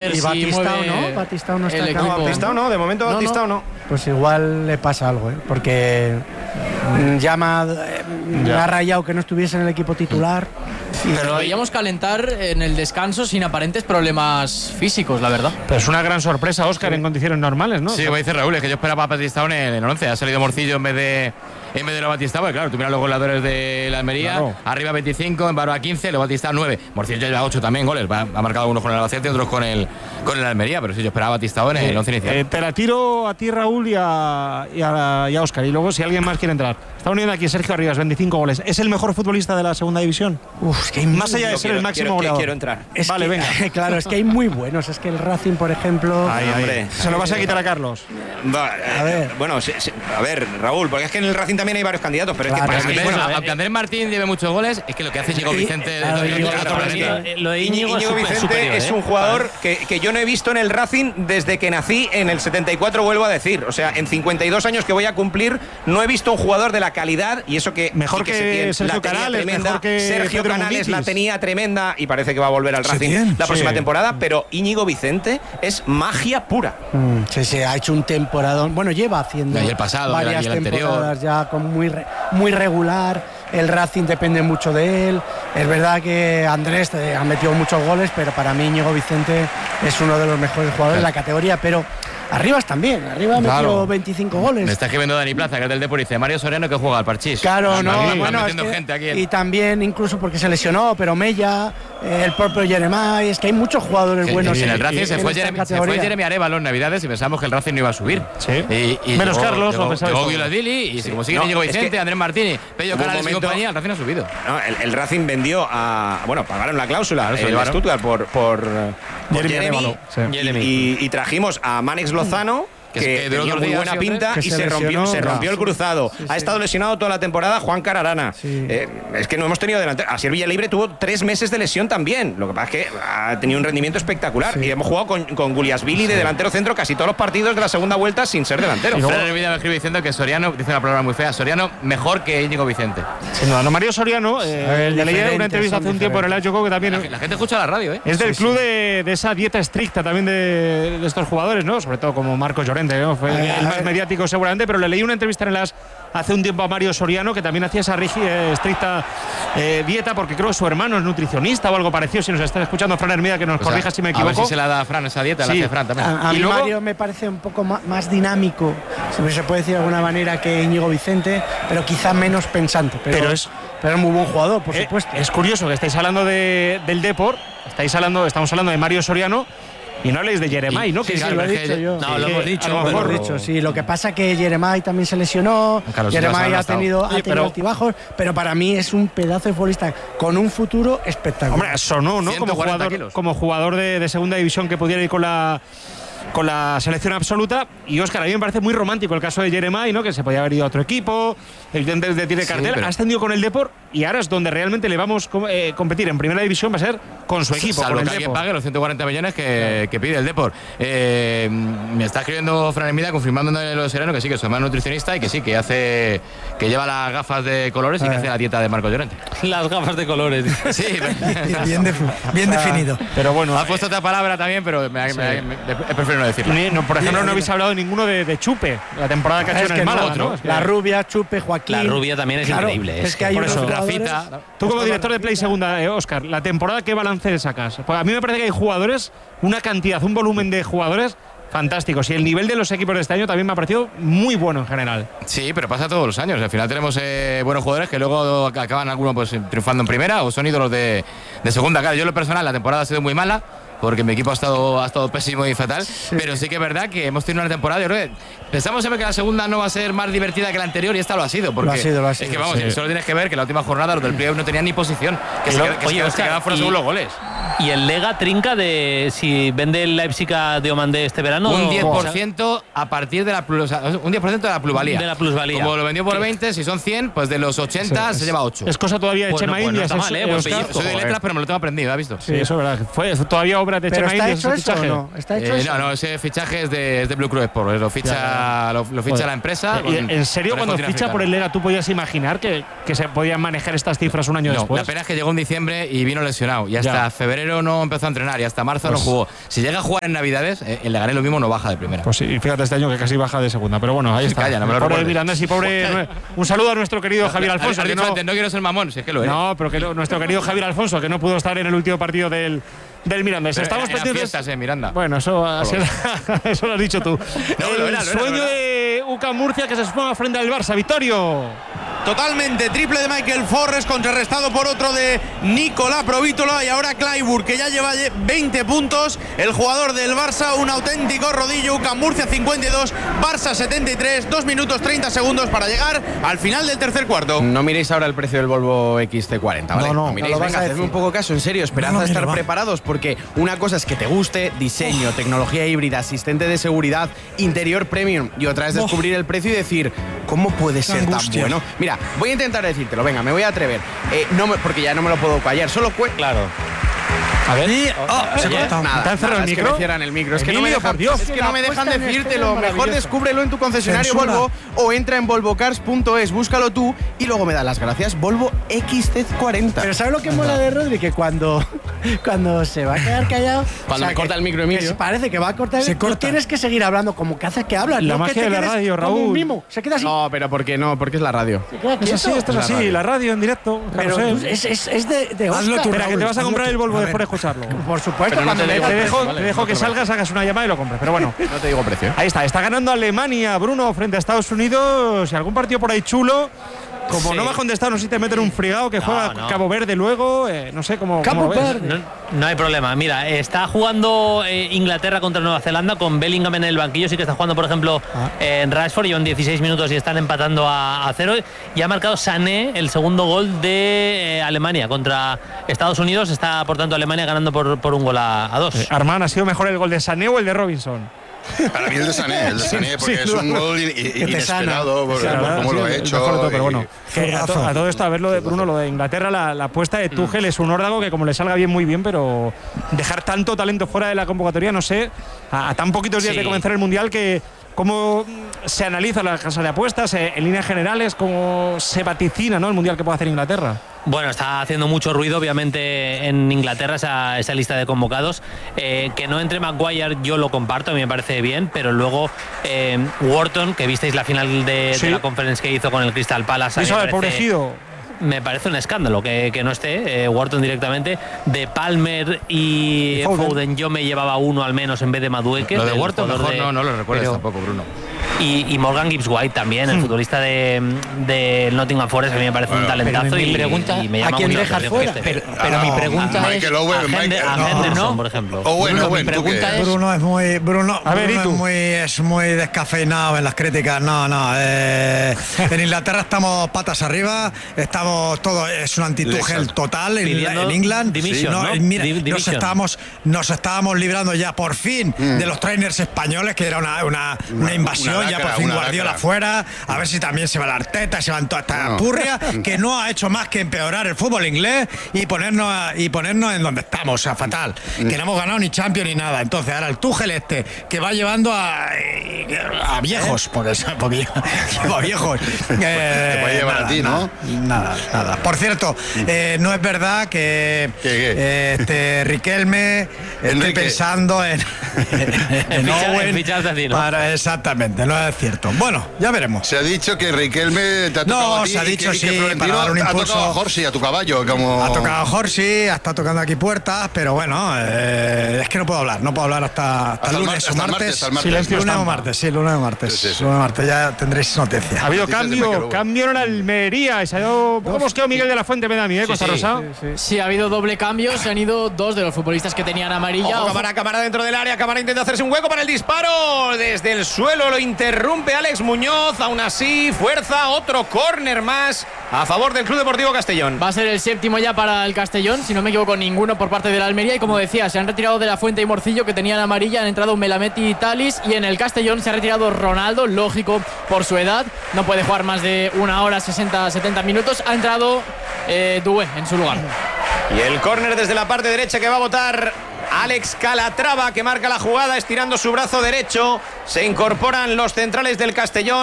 ver y si Batistao mueve no, Batistao no está el acá. equipo. No, Batistao no, de momento Batistao no. Pues igual le pasa algo, porque ya me ha rayado que no estuviese en el equipo titular. Pero lo veíamos calentar en el descanso sin aparentes problemas físicos, la verdad. Pero es una gran sorpresa, Óscar, en condiciones normales, ¿no? Sí, como dice Raúl, es que yo esperaba a Batistao en el 11. Ha salido Morcillo en vez de lo Batistao, porque claro, tú miras los goleadores de la Almería, claro. Arriba 25, en Barba 15, luego Batistao 9. Morcillo ya lleva 8 también goles, ha marcado unos con el Albacete y otros con el Almería, pero sí, yo esperaba a Batistao en el 11 inicial. Te la tiro a ti, Raúl, y a Óscar, y luego si alguien más quiere entrar. Está uniendo aquí Sergio Arribas, 25 goles. ¿Es el mejor futbolista de la segunda división? Es que hay más allá de ser el máximo goleador. Quiero entrar. Vale, venga. Claro, es que hay muy buenos. Es que el Racing, por ejemplo... Hombre. Se lo vas a quitar a Carlos. A ver. Bueno, a ver, Raúl, porque es que en el Racing también hay varios candidatos, pero claro, es que... Aunque Andrés Martín lleve muchos goles, es que lo que hace Íñigo Vicente... Lo de Íñigo Vicente es un jugador que yo no he visto en el Racing desde que nací en el 74, vuelvo a decir. O sea, en 52 años que voy a cumplir, no he visto un jugador de la calidad, y eso que... Mejor que Sergio Canales, mejor que Sergio Pedro Canales Munitis. La tenía tremenda y parece que va a volver al Racing la próxima temporada, pero Íñigo Vicente es magia pura. Sí, ha hecho un temporadón. Bueno, lleva haciendo y el pasado, varias y el temporadas anterior. ya con muy regular. El Racing depende mucho de él. Es verdad que Andrés ha metido muchos goles, pero para mí Íñigo Vicente es uno de los mejores jugadores de la categoría, pero Arribas también, ha metido 25 goles. Me está escribiendo Dani Plaza, que es del Depor, y dice Mario Soriano que juega al Parchís. Claro, no, Está bueno, metiendo gente aquí. y también incluso porque se lesionó, pero Mella, el propio Jeremai, es que hay muchos jugadores buenos. En el Racing se fue Jeremy Jeremy Arevalo en Navidades y pensamos que el Racing no iba a subir. Sí. Y menos Carlos, lo pensaba. Llegó Guiladili y como sigue Íñigo Vicente, Andrés Martínez, Pello Canales y compañía, el Racing ha subido. No, el Racing vendió pagaron la cláusula en Stuttgart por Jeremy, y trajimos a Mánex Lozano, que tenía muy buena pinta y se rompió el cruzado. Ha estado lesionado toda la temporada Juan Cararana. Es que no hemos tenido delantero. Asier Villalibre tuvo 3 meses de lesión también. Lo que pasa es que ha tenido un rendimiento espectacular. Y hemos jugado con Guliasvili de delantero centro casi todos los partidos de la segunda vuelta sin ser delantero. Y Fran Hermida me escribe diciendo que Soriano, dice una palabra muy fea, Soriano mejor que Íñigo Vicente. No, Mario Soriano, le leí una entrevista hace un tiempo en el Ayoco que también... La gente escucha la radio, ¿eh? Es del club de esa dieta estricta también de estos jugadores, ¿no? Sobre todo como Marcos Llorente, ¿no? Fue el más mediático seguramente, pero le leí una entrevista en las hace un tiempo a Mario Soriano, que también hacía esa estricta dieta, porque creo que su hermano es nutricionista o algo parecido. Si nos está escuchando Fran Hermida, que nos corrija si me equivoco. A ver si se la da a Fran esa dieta, la hace Fran también. A mí luego, Mario me parece un poco más dinámico, si se puede decir de alguna manera, que Íñigo Vicente, pero quizá menos pensante. Pero es muy buen jugador, por supuesto. Es curioso que estáis hablando del Depor, estamos hablando de Mario Soriano, y no habléis de Jeremai, ¿no? Sí, lo he dicho yo. No, lo hemos dicho. Sí, lo que pasa es que Jeremai también se lesionó. Jeremai ha tenido altibajos, pero para mí es un pedazo de futbolista con un futuro espectacular. Hombre, sonó, ¿no? Como jugador de segunda división que pudiera ir con la selección absoluta. Y Óscar, a mí me parece muy romántico el caso de Jeremai, ¿no? Que se podía haber ido a otro equipo, evidentemente tiene cartel, ha ascendido con el Depor y ahora es donde realmente le vamos a competir en primera división, va a ser con su equipo. Salvo con que alguien pague los 140 millones que pide el Depor. Me está escribiendo Fran Hermida confirmando en los Sereno que sí, que su hermano nutricionista y que sí, que lleva las gafas de colores y que hace la dieta de Marcos Llorente. Las gafas de colores. Sí, bien definido. Pero bueno, ha puesto otra palabra también, pero prefiero no decirlo. Por ejemplo, no habéis hablado ninguno de Chupe, la temporada que ha hecho en el Málaga, ¿no? La Rubia, Chupe, Joaquín. La Rubia también es increíble. Es que hay unos Rafita. Tú como director de Play Segunda, Óscar, la temporada, ¿qué balance sacas? Pues a mí me parece que hay jugadores, una cantidad, un volumen de jugadores fantásticos, y el nivel de los equipos de este año también me ha parecido muy bueno en general. Sí, pero pasa todos los años. Al final tenemos buenos jugadores que luego acaban algunos pues triunfando en primera o son ídolos de segunda. Claro, yo en lo personal la temporada ha sido muy mala, porque mi equipo ha estado pésimo y fatal, pero sí que es verdad que hemos tenido una temporada, yo creo que pensamos siempre que la segunda no va a ser más divertida que la anterior, y esta lo ha sido, porque lo ha sido, es que vamos, solo tienes que ver que la última jornada los del playoff no tenían ni posición, que se quedaban fuera según los goles. ¿Y el Lega trinca de si vende el Leipzig a Diomandé este verano? Un 10% a partir de un 10% de la plusvalía. De la plusvalía. Como lo vendió por 20, si son 100, pues de los 80 se lleva 8. Es cosa todavía de Chema Indias. No está mal, soy de letras, pero me lo tengo aprendido, ¿has visto? Sí, eso es verdad. Fue todavía obra de Chema Indias. ¿Está hecho eso o no? ¿Está hecho eso? No, ese fichaje es de Blue Cruz Sport. Lo ficha la empresa. ¿En serio, cuando ficha por el Lega, tú podías imaginar que se podían manejar estas cifras un año después? La pena es que llegó en diciembre y vino lesionado. Y hasta febrero enero no empezó a entrenar y hasta marzo no jugó. Si llega a jugar en Navidades, el Leganés lo mismo no baja de primera. Pues sí, fíjate este año que casi baja de segunda, pero bueno, ahí está. Calla, no me lo pobre recuerdes. Mirandés y pobre. Un saludo a nuestro querido Javier Alfonso. Que no quiero ser mamón, si es que lo es. No, pero que nuestro querido Javier Alfonso, que no pudo estar en el último partido del Mirandés. Estamos pendientes. Fiestas, Miranda. Bueno, eso lo has dicho tú. El sueño de UCAM Murcia que se suma frente al Barça. Vittorio. Totalmente, triple de Michael Forres, contrarrestado por otro de Nicolás Provítola, y ahora Clyburn, que ya lleva 20 puntos. El jugador del Barça, un auténtico rodillo. UCAM Murcia 52, Barça 73, 2 minutos 30 segundos para llegar al final del tercer cuarto. No miréis ahora el precio del Volvo XC40, ¿vale? No miréis, venga, hacedme un poco caso, en serio, esperad a estar preparados, porque una cosa es que te guste, diseño, tecnología híbrida, asistente de seguridad, interior premium, y otra es descubrir el precio y decir, ¿cómo puede ser tan bueno? Mira, voy a intentar decírtelo, venga, me voy a atrever. Porque ya no me lo puedo callar, solo Claro. A ver. Se ha cortado. Nada, es que me cierran el micro. Es que Emilio, no me dejan decírtelo. Mejor descúbrelo en tu concesionario Volvo o entra en volvocars.es, búscalo tú y luego me da las gracias. Volvo XC40. Pero ¿sabes lo que mola de Rodri? Que cuando se va a quedar callado, Cuando me corta el micro, Emilio, parece que va a cortar. Tú tienes que seguir hablando como que haces que hablas. La magia de la radio, Raúl. Como un mimo. Se queda así. No, pero ¿por qué no? Porque es la radio. Es así, esto es así, la radio en directo. Pero es de Oscar. Espera, que te vas a comprar el Volvo después de escucharlo. Por supuesto, Pero no te dejo que salgas, hagas una llamada y lo compres. Pero bueno, no te digo precio. Ahí está ganando Alemania, Bruno, frente a Estados Unidos. Y algún partido por ahí chulo. Como no va a contestar, no sé si te meten un frigado que juega Cabo Verde luego. No sé cómo. Cabo Verde. No hay problema. Mira, está jugando Inglaterra contra Nueva Zelanda con Bellingham en el banquillo. Sí que está jugando, por ejemplo, en Rashford. Llevan 16 minutos y están empatando a 0. Y ha marcado Sané el segundo gol de Alemania contra Estados Unidos. Está, por tanto, Alemania ganando por un gol a 2. Armán, ¿ha sido mejor el gol de Sané o el de Robinson? Para mí el de Sané, porque es un gol inesperado, como lo ha hecho. Pero bueno, a todo esto, a ver lo de Bruno, lo de Inglaterra, la apuesta de Tuchel es un órdago que como le salga bien, muy bien, pero dejar tanto talento fuera de la convocatoria, no sé, a tan poquitos días de comenzar el Mundial, que cómo se analiza la casa de apuestas, en líneas generales, cómo se vaticina, ¿no?, el Mundial que puede hacer Inglaterra. Bueno, está haciendo mucho ruido, obviamente, en Inglaterra esa lista de convocados. Que no entre Maguire, yo lo comparto, a mí me parece bien, pero luego Wharton, que visteis la final de la conferencia que hizo con el Crystal Palace. Eso del pobre Gido. Me parece un escándalo que no esté Wharton directamente. De Palmer y Foden yo me llevaba uno al menos en vez de Madueke. Lo de Wharton mejor no lo recuerdas tampoco, Bruno. Y Morgan Gibbs-White también, el futbolista de Nottingham Forest, a mí me parece un talentazo. Mi pregunta, y me llama ¿a quién dejas fuera? Pero mi pregunta es a Henderson, por ejemplo. Mi pregunta es Bruno es muy descafeinado en las críticas. En Inglaterra estamos patas arriba, estamos todos, es un anti-Tuchel total en England. Mira, nos estábamos librando ya por fin de los trainers españoles, que era una invasión. Ya por fin Guardiola fuera, a ver si también se va la Arteta, se van toda esta purria que no ha hecho más que empeorar el fútbol inglés y ponernos en donde estamos, o sea, fatal, que no hemos ganado ni Champions ni nada. Entonces ahora el Tuchel que va llevando a viejos, porque lleva viejos. Te puede llevar a ti, ¿no? Nada. Por cierto, no es verdad que Riquelme esté pensando en Owen. Exactamente, no es cierto. Bueno, ya veremos. Se ha dicho que Riquelme te ha tocado a ti. Se ha dicho que Florentino para dar un impulso. Ha tocado a Jorsi, a tu caballo. Ha tocado a Jorsi, está tocando aquí puertas, pero bueno, es que no puedo hablar hasta el lunes o martes. Lunes o martes, ya tendréis noticias. Ha habido cambio en la Almería. ¿Cómo os quedó Miguel de la Fuente, me da a mí, Costa Rosa? Sí, ha habido doble cambio. Se han ido dos de los futbolistas que tenían amarilla. Cámara dentro del área. Cámara intenta hacerse un hueco para el disparo. Desde el suelo lo interrumpe Alex Muñoz. Aún así, fuerza. Otro córner más a favor del Club Deportivo Castellón. Va a ser el séptimo ya para el Castellón, si no me equivoco, ninguno por parte de la Almería. Y como decía, se han retirado de la Fuente y Morcillo, que tenían amarilla. Han entrado Melamed y Talis. Y en el Castellón se ha retirado Ronaldo, lógico por su edad. No puede jugar más de 1 hora, 60-70 minutos. Ha entrado Doué en su lugar. Y el córner desde la parte derecha que va a botar Alex Calatrava, que marca la jugada estirando su brazo derecho. Se incorporan los centrales del Castellón.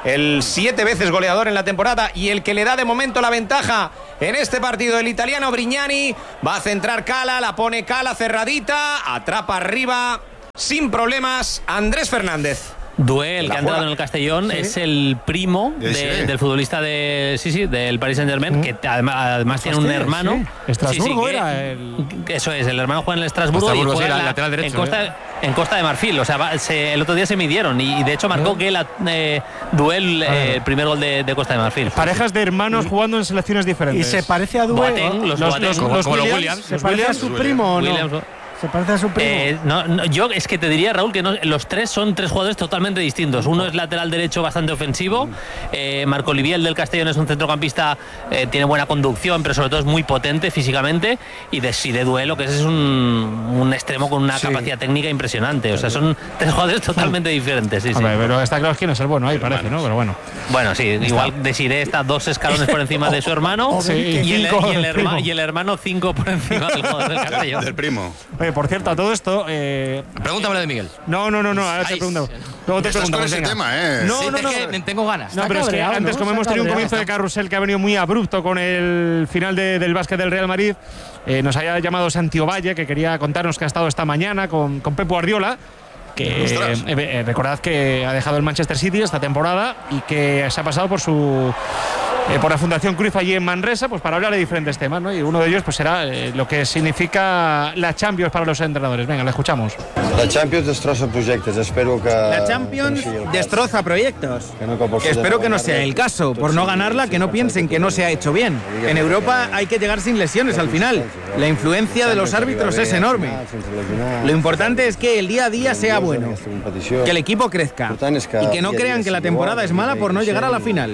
el 7 veces goleador en la temporada y el que le da de momento la ventaja en este partido. El italiano Brignani va a centrar Cala, la pone Cala cerradita, atrapa arriba sin problemas Andrés Fernández. Duel, que ha entrado en el Castellón, es el primo del futbolista del Paris Saint-Germain, que además tiene un hermano. Sí. Estrasburgo Eso es, el hermano juega en el Estrasburgo y juega el lateral derecho, en Costa de Marfil. O sea, el otro día se midieron y de hecho marcó que Duel el primer gol de Costa de Marfil. Parejas de hermanos jugando en selecciones diferentes. ¿Y se parece a Duel? Los Williams. ¿Se parece a su primo o no? ¿Se parece a su primo? Yo es que te diría, Raúl, que los tres son tres jugadores totalmente distintos. Uno es lateral derecho bastante ofensivo. Marco Olivier, el del Castellón, es un centrocampista, tiene buena conducción, pero sobre todo es muy potente físicamente. Y de Duelo, que es un extremo con una capacidad técnica impresionante. O sea, son tres jugadores totalmente diferentes. Pero está claro que no es el bueno ahí, parece, ¿no? Pero bueno. Bueno, sí, igual Desiré está 2 escalones por encima de su hermano y el hermano 5 por encima del jugador del Castellón. Del primo. Por cierto, a todo esto... Pregúntame de Miguel. No, ahora te pregunto. Luego te pregunto con ese tema, No, tengo ganas. No, pero es que antes, como hemos tenido un comienzo de carrusel que ha venido muy abrupto con el final del básquet del Real Madrid, nos haya llamado Santi Ovalle, que quería contarnos que ha estado esta mañana con Pep Guardiola, que recordad que ha dejado el Manchester City esta temporada y que se ha pasado por la Fundación Cruyff allí en Manresa, pues para hablar de diferentes temas, ¿no? Y uno de ellos pues será lo que significa la Champions para los entrenadores. Venga, le escuchamos. La Champions destroza proyectos, espero que... La Champions destroza proyectos. Espero que no sea el caso. Por no ganarla, que no piensen que no se ha hecho bien. En Europa hay que llegar sin lesiones al final. La influencia de los árbitros es enorme. Lo importante es que el día a día sea bueno, que el equipo crezca y que no crean que la temporada es mala por no llegar a la final.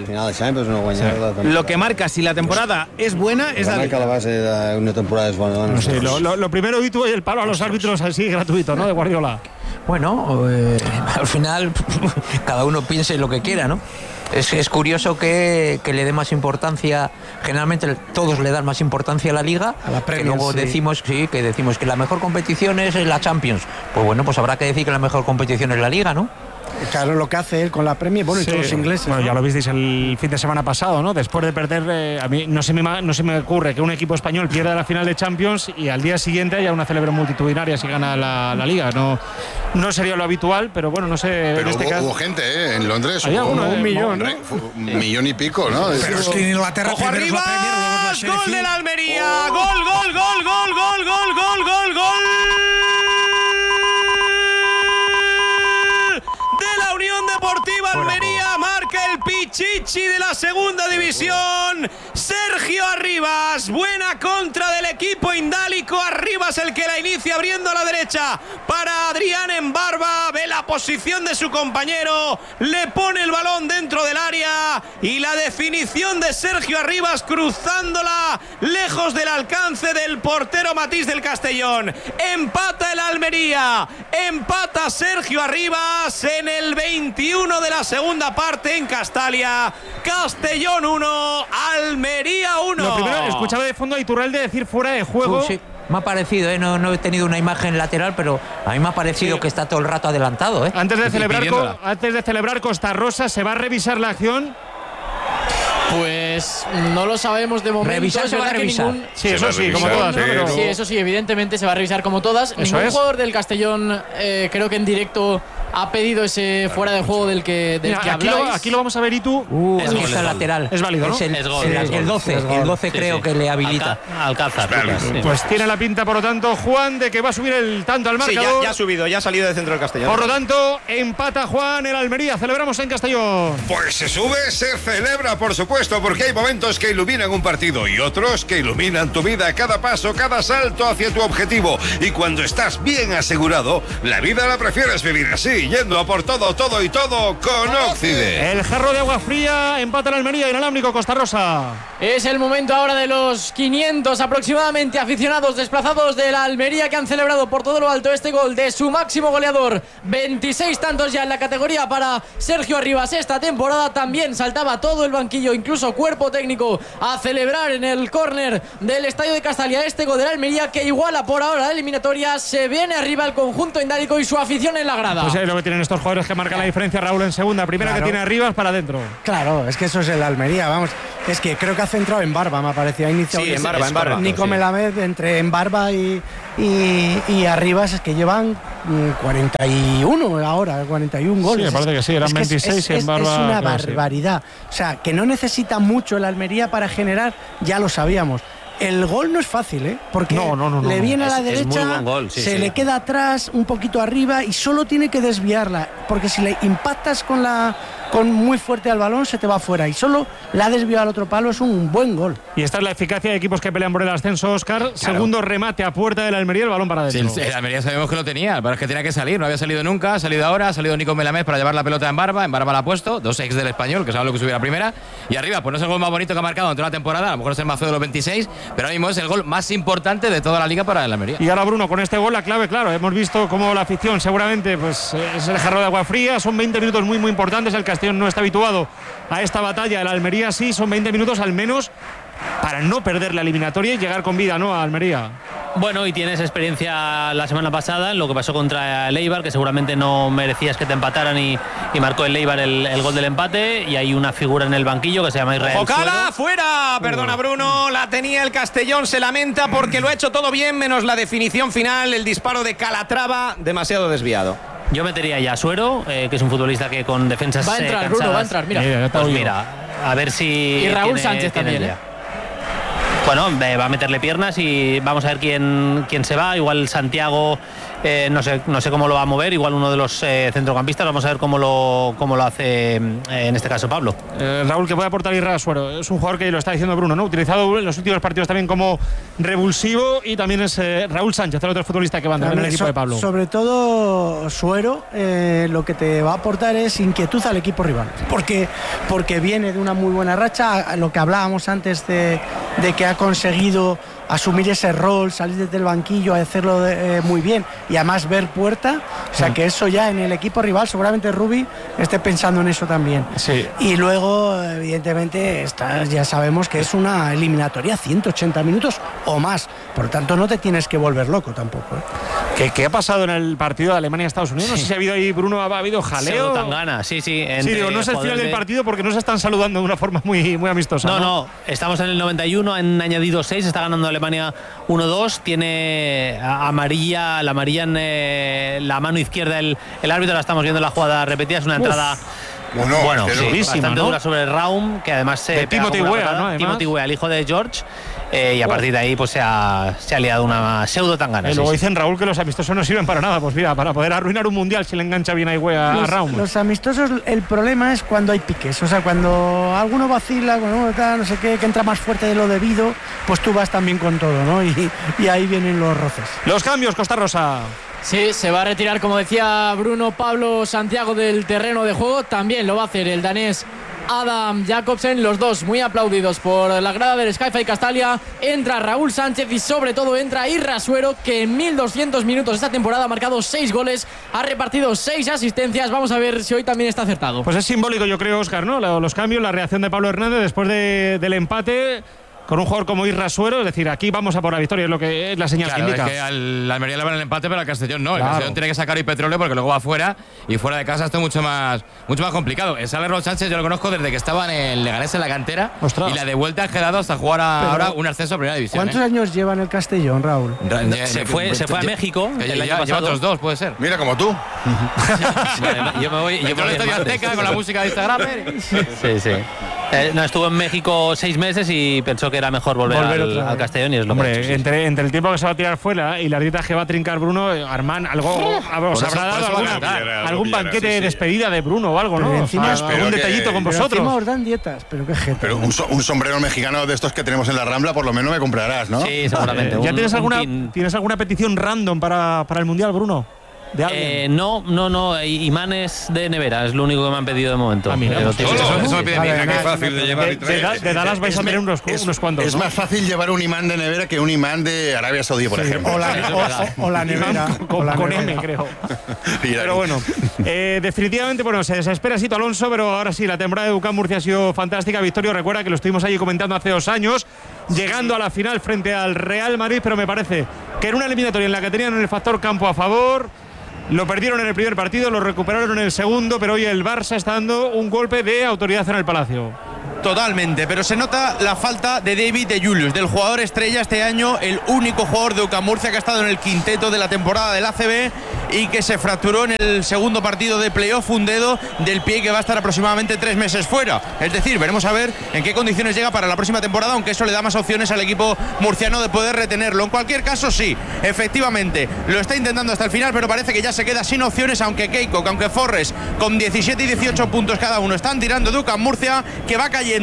Lo que marca si la temporada es buena es la base de una temporada es buena. No sé, lo primero, y tú, el palo a los árbitros así gratuito, ¿no? De Guardiola. Bueno, al final cada uno piense lo que quiera, ¿no? Es curioso que le dé más importancia, generalmente todos le dan más importancia a la Liga, a la Premier, que luego decimos que la mejor competición es la Champions. Pues bueno, pues habrá que decir que la mejor competición es la Liga, ¿no? Claro, lo que hace él con la Premier, bueno, y todos los ingleses. Bueno, ya lo visteis el fin de semana pasado, ¿no? Después de perder, a mí no se me ocurre que un equipo español pierda la final de Champions y al día siguiente haya una celebración multitudinaria si gana la Liga. No sería lo habitual, pero bueno, no sé. Pero en hubo gente, en Londres. Un millón, ¿no? Un millón y pico, ¿no? Pero es que en Inglaterra ¡ojo arriba! ¡Gol de la Almería! ¡Gol, gol, gol, gol, gol, gol, gol, gol, gol! De la Unión Deportiva Almería, marca el Pichichi de la segunda división, Sergio Arribas. Buena contra del equipo indálico. Arribas el que la inicia abriendo a la derecha para Adrián Embarba, ve la posición de su compañero, le pone el balón dentro del área y la definición de Sergio Arribas cruzándola lejos del alcance del portero Matís del Castellón. Empata el Almería, empata Sergio Arribas en el 21 de la segunda parte en Castalia. Castellón 1, Almería 1. Lo primero, escuchaba de fondo a Iturralde decir fuera de juego. Sí. Me ha parecido, no he tenido una imagen lateral, pero a mí me ha parecido que está todo el rato adelantado. Antes de celebrar Costa Rosa, ¿se va a revisar la acción? Pues no lo sabemos de momento. ¿Revisar se va a revisar? Sí, eso sí, como todas. Pero... Sí, eso sí, evidentemente se va a revisar como todas. Ningún jugador del Castellón, creo que en directo, ha pedido ese fuera de juego del que habláis. Aquí lo vamos a ver y tú. Es el lateral. Es válido, ¿no? El 12 creo que le habilita. Alcázar. Pues tiene la pinta, por lo tanto, Juan, de que va a subir el tanto al marcador. Sí, ya ha subido, ya ha salido de centro del Castellón. Por lo tanto, empata Juan el Almería. Celebramos en Castellón. Pues se sube, se celebra, por supuesto, porque hay momentos que iluminan un partido y otros que iluminan tu vida, cada paso, cada salto hacia tu objetivo. Y cuando estás bien asegurado, la vida la prefieres vivir así, yendo a por todo, todo y todo con Óccide. El jarro de agua fría, empata el Almería, inalámbrico Costa Rosa. Es el momento ahora de los 500 aproximadamente aficionados desplazados de la Almería que han celebrado por todo lo alto este gol de su máximo goleador. 26 tantos ya en la categoría para Sergio Arribas esta temporada. También saltaba todo el banquillo, incluso cuerpo técnico, a celebrar en el córner del estadio de Castalia este gol de la Almería que iguala por ahora la eliminatoria. Se viene arriba el conjunto indálico y su afición en la grada. Pues lo que tienen estos jugadores que marcan la diferencia, Raúl, en segunda. Primera que tiene arriba es para adentro. Claro, es que eso es el Almería, vamos. Es que creo que ha centrado en Barba, me parecía. Sí, en Barba. Nico Melamed, entre en Barba y Arribas, es que llevan 41 ahora, 41 goles. Sí, me parece que sí, eran 26 y en Barba. Es una barbaridad. O sea, que no necesita mucho el Almería para generar, ya lo sabíamos. El gol no es fácil, porque le viene a la derecha, le queda atrás, un poquito arriba y solo tiene que desviarla, porque si le impactas con muy fuerte al balón se te va fuera y solo la ha desviado al otro palo, es un buen gol. Y esta es la eficacia de equipos que pelean por el ascenso, Óscar. Claro. Segundo remate a puerta del Almería, el balón para adentro. Sí, el Almería sabemos que lo tenía, pero es que tenía que salir, no había salido nunca, ha salido ahora, ha salido Nico Melamed para llevar la pelota en Barba la ha puesto, 2 ex del Español, que sabe lo que subiera primera, y arriba, pues no es el gol más bonito que ha marcado en toda la temporada, a lo mejor es el más feo de los 26, pero ahora mismo es el gol más importante de toda la liga para el Almería. Y ahora, Bruno, con este gol la clave, claro, hemos visto cómo la afición seguramente pues es el jarro de agua fría, son 20 minutos muy importantes, el Castellón no está habituado a esta batalla, el Almería sí, son 20 minutos al menos para no perder la eliminatoria y llegar con vida, ¿no?, a Almería. Bueno, y tienes experiencia la semana pasada en lo que pasó contra el Eibar, que seguramente no merecías que te empataran y marcó el Eibar el gol del empate, y hay una figura en el banquillo que se llama Israel Ocala, fuera, perdona Bruno, la tenía el Castellón, se lamenta porque lo ha hecho todo bien, menos la definición final, el disparo de Calatrava, demasiado desviado. Yo metería ya a Suero, que es un futbolista que con defensas va a entrar, cansadas, Bruno, va a entrar, mira. Pues mira, a ver si... Y Raúl Sánchez también, Bueno, va a meterle piernas y vamos a ver quién se va. Igual Santiago, no sé cómo lo va a mover. Igual uno de los centrocampistas. Vamos a ver cómo lo hace en este caso Pablo. Raúl, que puede aportar Irra Suero. Es un jugador que lo está diciendo Bruno, ¿no? Utilizado en los últimos partidos también como revulsivo, y también es Raúl Sánchez, el otro futbolista que va a entrar en el equipo de Pablo. Sobre todo Suero, lo que te va a aportar es inquietud al equipo rival. Porque viene de una muy buena racha, lo que hablábamos antes de que ha conseguido asumir ese rol, salir desde el banquillo, a hacerlo muy bien y además ver puerta, o sea que eso ya en el equipo rival seguramente Rubi esté pensando en eso también. Sí. Y luego evidentemente ya sabemos que es una eliminatoria 180 minutos o más, por lo tanto no te tienes que volver loco tampoco. ¿Qué ha pasado en el partido de Alemania-Estados Unidos? No sé si ha habido ahí, Bruno, ha habido jaleo. Tangana, sí. Digo, no es el final del partido porque no se están saludando de una forma muy, muy amistosa. No, estamos en el 91, han añadido 6, está ganando Alemania 1-2, tiene la amarilla en la mano izquierda el árbitro, la estamos viendo en la jugada repetida, es una entrada... bastante dura sobre el Raum, que además se Timothy Weah, ¿no? Timothy Weah, el hijo de George, y a partir de ahí pues se ha liado una pseudo tangana. Luego dicen, Raúl, que los amistosos no sirven para nada, pues mira, para poder arruinar un mundial si le engancha bien a Weah a Raum. Los amistosos, el problema es cuando hay piques, o sea, cuando alguno vacila, cuando uno está, no sé qué, que entra más fuerte de lo debido, pues tú vas también con todo, ¿no? Y ahí vienen los roces. Los cambios, Costa Rosa. Sí, se va a retirar, como decía Bruno, Pablo Santiago del terreno de juego. También lo va a hacer el danés Adam Jacobsen, los dos muy aplaudidos por la grada del Sky-Fi Castalia. Entra Raúl Sánchez y sobre todo entra Irra Suero, que en 1200 minutos esta temporada ha marcado 6 goles, ha repartido 6 asistencias. Vamos a ver si hoy también está acertado. Pues es simbólico, yo creo, Óscar, ¿no? Los cambios, la reacción de Pablo Hernández después del empate con un jugador como Irra Suero, es decir, aquí vamos a por la victoria, es lo que es la señal que indica. Es que al Almería le van el empate, pero al Castellón no. El Castellón tiene que sacar el petróleo porque luego va fuera, y fuera de casa está mucho más complicado. El Raúl Sánchez yo lo conozco desde que estaba en el Leganés en la cantera. ¡Ostras! Y la de vuelta ha quedado hasta jugar ahora un ascenso a primera división. ¿Cuántos años lleva en el Castellón, Raúl? Se fue a México el año pasado. Lleva otros 2, puede ser. Mira, como tú. Yo me voy. Yo me voy Azteca con la música de Instagram. Sí. Estuvo en México 6 meses y pensó que era mejor volver al Castellón, y es lo que ha hecho, entre el tiempo que se va a tirar fuera y las dietas que va a trincar Bruno, Armán, os habrá dado algún banquete de despedida de Bruno o algo, ¿no? Encima, algún detallito con vosotros. Encima os dan dietas, pero qué gente. Pero un sombrero mexicano de estos que tenemos en la Rambla, por lo menos me comprarás, ¿no? Sí, seguramente. ¿Ya tienes alguna petición random para el Mundial, Bruno? No, imanes de nevera es lo único que me han pedido de momento. Eso me pide mi hija, que es fácil de llevar y traer. De Dallas vais a tener unos cuantos. Es más fácil llevar un imán de nevera que un imán de Arabia Saudí, por ejemplo. O la nevera. Con M, creo. Pero bueno, definitivamente, se espera Sito Alonso, pero ahora sí, la temporada de UCAM Murcia ha sido fantástica. Victorio, recuerda que lo estuvimos allí comentando hace 2 años, llegando a la final frente al Real Madrid, pero me parece que era una eliminatoria en la que tenían el factor campo a favor. Lo perdieron en el primer partido, lo recuperaron en el segundo, pero hoy el Barça está dando un golpe de autoridad en el Palacio. Totalmente, pero se nota la falta de David de Julius, del jugador estrella este año, el único jugador de UCAM Murcia que ha estado en el quinteto de la temporada del ACB y que se fracturó en el segundo partido de playoff un dedo del pie que va a estar aproximadamente 3 meses fuera. Es decir, veremos a ver en qué condiciones llega para la próxima temporada, aunque eso le da más opciones al equipo murciano de poder retenerlo. En cualquier caso, sí, efectivamente, lo está intentando hasta el final, pero parece que ya se queda sin opciones, aunque Keiko, aunque Forres, con 17 y 18 puntos cada uno, están tirando de UCAM Murcia, que va cayendo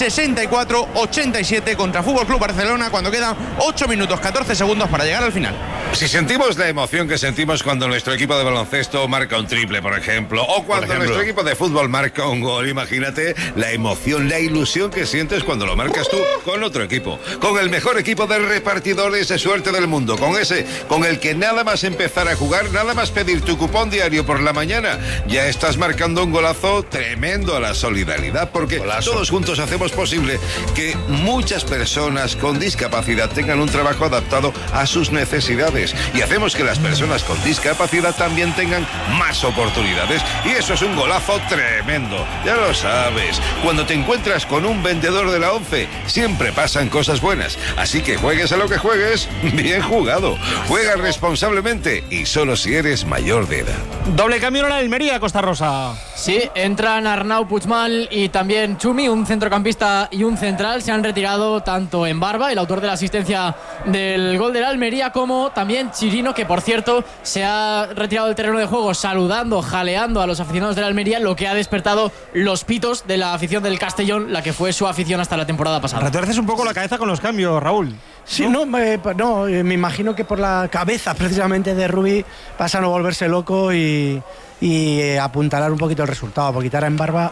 64-87 contra Fútbol Club Barcelona cuando quedan 8 minutos 14 segundos para llegar al final. Si sentimos la emoción que sentimos cuando nuestro equipo de baloncesto marca un triple, por ejemplo, o cuando nuestro equipo de fútbol marca un gol, imagínate la emoción, la ilusión que sientes cuando lo marcas tú con otro equipo, con el mejor equipo de repartidores de suerte del mundo, con ese con el que nada más empezar a jugar, nada más pedir tu cupón diario por la mañana, ya estás marcando un golazo tremendo a la solidaridad, porque todos juntos hacemos posible que muchas personas con discapacidad tengan un trabajo adaptado a sus necesidades y hacemos que las personas con discapacidad también tengan más oportunidades, y eso es un golazo tremendo, ya lo sabes. Cuando te encuentras con un vendedor de la ONCE siempre pasan cosas buenas, así que juegues a lo que juegues, bien jugado, juega responsablemente y solo si eres mayor de edad. Doble cambio en la Almería, Costa Rosa. Sí, entran Arnau Puigmal y también Chumi, un centrocampista y un central. Se han retirado tanto en Barba, el autor de la asistencia del gol de la Almería, como también Chirino, que por cierto se ha retirado del terreno de juego saludando, jaleando a los aficionados de la Almería, lo que ha despertado los pitos de la afición del Castellón, la que fue su afición hasta la temporada pasada. Retuerces un poco la cabeza con los cambios, Raúl. Sí, no, me imagino que por la cabeza precisamente de Rubí pasa a no volverse loco y apuntalar un poquito el resultado, porque quitar en Barba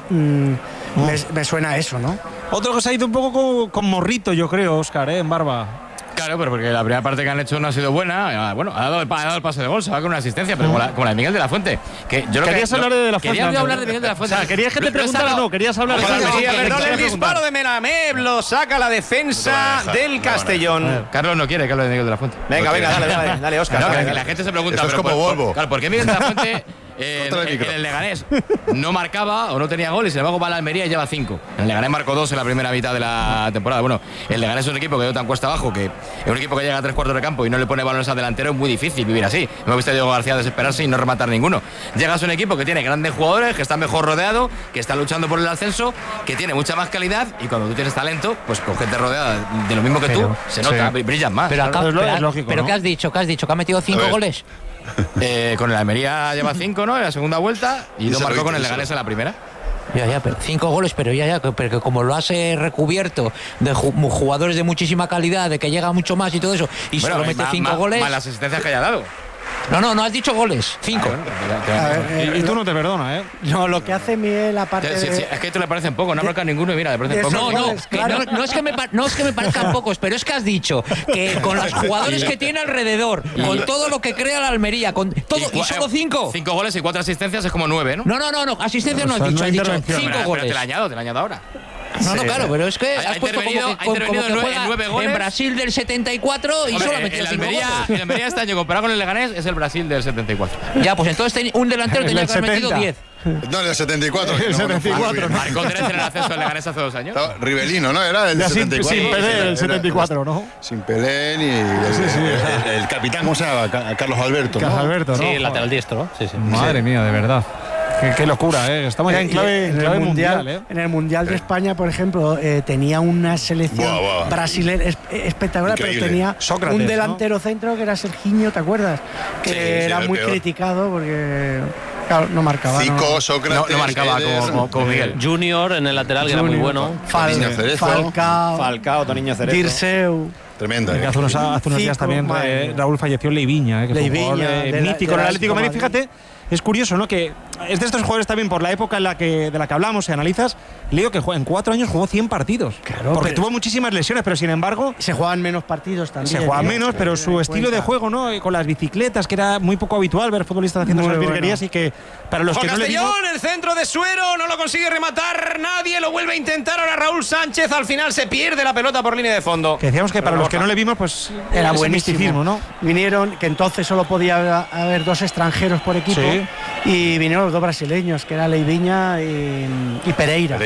me suena a eso, ¿no? Otro que se ha ido un poco con morrito, yo creo, Óscar, en Barba. Claro, pero porque la primera parte que han hecho no ha sido buena. Bueno, ha dado el pase de gol, se va con una asistencia, pero como la de Miguel de la Fuente. Querías hablar de la Fuente. Quería hablar de Miguel de la Fuente. O sea, querías que te preguntara o no, querías hablar de la Fuente. El disparo de Menamev lo saca la defensa del Castellón. Carlos no quiere que hable de Miguel de la Fuente. Venga, dale, Óscar. La gente se pregunta. Eso es como Volvo. Claro, ¿por qué Miguel de la Fuente en el Leganés no marcaba o no tenía gol y sin embargo va a la Almería y lleva 5? El Leganés marcó 2 en la primera mitad de la temporada. Bueno, el Leganés es un equipo que dio tan cuesta abajo, que es un equipo que llega a 3/4 de campo y no le pone balones al delantero, es muy difícil vivir así. Hemos visto a Diego García desesperarse y no rematar ninguno. Llegas a un equipo que tiene grandes jugadores, que está mejor rodeado, que está luchando por el ascenso, que tiene mucha más calidad, y cuando tú tienes talento, pues con gente rodeada de lo mismo que tú, se nota, brillan más. Pero acá, es lógico, ¿no? ¿Qué has dicho? ¿Que ha metido 5 goles? Con el Almería lleva 5, ¿no? En la segunda vuelta, y 2 marcó con el Leganés en la primera. Ya, pero 5 goles, pero pero como lo has recubierto de jugadores de muchísima calidad, de que llega mucho más y todo eso, y solo mete 5 goles. Más las asistencias que haya dado. No has dicho goles, 5. Y tú no te perdonas, ¿eh? No, lo que hace Miguel, aparte sí, es que a tú le parecen poco, no ha marcado ninguno y mira, le parecen poco. No es que me parezcan pocos, pero es que has dicho que con los jugadores que tiene alrededor, con todo lo que crea la Almería, con todo, y solo 5. 5 goles y 4 asistencias es como 9, ¿no? No, asistencias no has dicho, has dicho 5 goles. Pero te la añado ahora. No, claro, pero es que has puesto como que juega 9 goles. En Brasil del 74 y solo ha metido 5 goles. El Almería este año, comparado con el Leganés, es el Brasil del 74. Ya, pues entonces un delantero tenía que haber metido 10. No, en el 74. El 74. Marcó 3 en el ascenso del Leganés hace 2 años. Rivelino, ¿no? Era el 74. Sin Pelé, el 74, ¿no? Sin Pelé ni el capitán, ¿cómo se llama? Carlos Alberto, ¿no? Carlos Alberto, ¿no? Sí, el lateral diestro, ¿no? Sí. Madre mía, de verdad. Qué locura, ¿eh? Estamos ya en clave mundial, ¿eh? En el Mundial de España, por ejemplo, tenía una selección brasileña espectacular, increíble. Pero tenía Sócrates, un delantero centro que era Serginho, ¿te acuerdas? Que era muy criticado porque... Claro, no marcaba. Zico, Sócrates, no marcaba como Miguel. Junior en el lateral, que era muy bueno. Falcao, Toniño Cerezo. Dirceu. Tremendo. Hace unos días también Raúl falleció Leiviña, que fue un jugador mítico en el Atlético de Madrid. Fíjate, es curioso, ¿no? Que es de estos jugadores también por la época de la que hablamos, si analizas, leo que en 4 años jugó 100 partidos. Claro, porque tuvo muchísimas lesiones, pero sin embargo... Se juegan menos partidos también. Se juegan menos, pero su estilo de juego, ¿no? Con las bicicletas, que era muy poco habitual ver futbolistas haciendo esas virguerías, y que para los que no le vimos... el centro de Suero, no lo consigue rematar nadie, lo vuelve a intentar ahora Raúl Sánchez, al final se pierde la pelota por línea de fondo. Que decíamos que para los que no le vimos, pues era buenísimo, ¿no? Vinieron, que entonces solo podía haber 2 extranjeros por equipo, y vinieron los 2 brasileños, que era Leivinha y Pereira.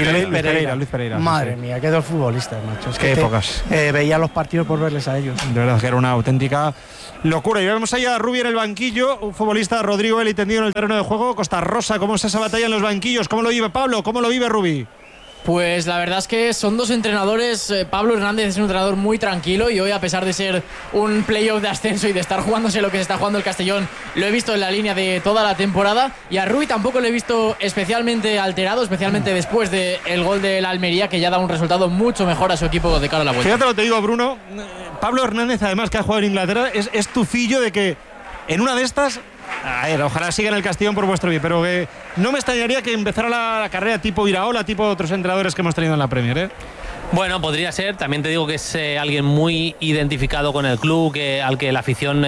Luis Pereira. Madre mía, qué 2 futbolistas, macho. Es qué épocas. Veía los partidos por verles a ellos. De verdad que era una auténtica locura. Y vemos allá a Rubi en el banquillo, un futbolista, Rodrigo Eli, tendido en el terreno de juego. Costa Rosa, ¿cómo es esa batalla en los banquillos? ¿Cómo lo vive Pablo? ¿Cómo lo vive Rubi? Pues la verdad es que son 2 entrenadores. Pablo Hernández es un entrenador muy tranquilo, y hoy, a pesar de ser un playoff de ascenso y de estar jugándose lo que se está jugando el Castellón, lo he visto en la línea de toda la temporada. Y a Rui tampoco lo he visto especialmente alterado, especialmente después del gol de la Almería, que ya da un resultado mucho mejor a su equipo de cara a la vuelta. Fíjate lo que te digo, Bruno. Pablo Hernández, además, que ha jugado en Inglaterra, es tufillo de que en una de estas... A ver, ojalá siga en el Castellón por vuestro bien, pero que no me extrañaría que empezara la carrera tipo Iraola, tipo otros entrenadores que hemos tenido en la Premier, ¿eh? Bueno, podría ser. También te digo que es alguien muy identificado con el club, al que la afición